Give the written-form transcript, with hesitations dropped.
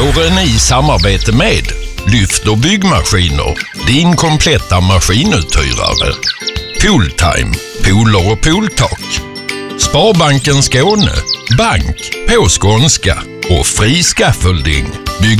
våren i samarbete med Lyft och byggmaskiner, din kompletta maskinuthyrare. Pooltime, pooler och pooltak. Sparbanken Skåne, bank på skånska och Fri Scaffolding.